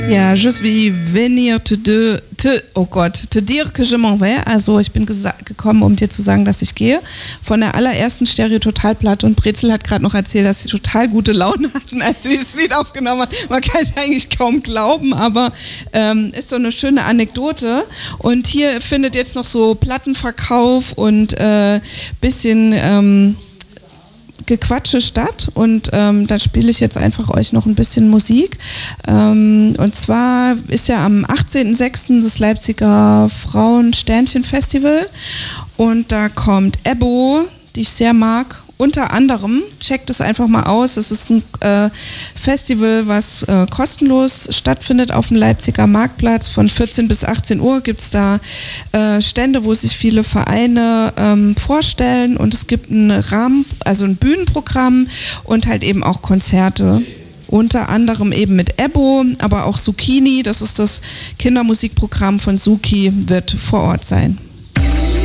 Ja, je suis venir te dire que je m'en vais. Also ich bin gekommen, um dir zu sagen, dass ich gehe. Von der allerersten Stereo-Total-Platte, und Brezel hat gerade noch erzählt, dass sie total gute Laune hatten, als sie dieses Lied aufgenommen hat. Man kann es eigentlich kaum glauben, aber ist so eine schöne Anekdote. Und hier findet jetzt noch so Plattenverkauf und bisschen Gequatsche statt, und da spiele ich jetzt einfach euch noch ein bisschen Musik. Und zwar ist ja am 18.06. das Leipziger Frauen-Sternchen-Festival, und da kommt Ebbo, die ich sehr mag. Unter anderem, checkt es einfach mal aus, es ist ein Festival, was kostenlos stattfindet auf dem Leipziger Marktplatz. Von 14 bis 18 Uhr gibt es da Stände, wo sich viele Vereine vorstellen, und es gibt ein ein Bühnenprogramm und halt eben auch Konzerte. Unter anderem eben mit Ebbo, aber auch Zucchini, das ist das Kindermusikprogramm von Suki, wird vor Ort sein.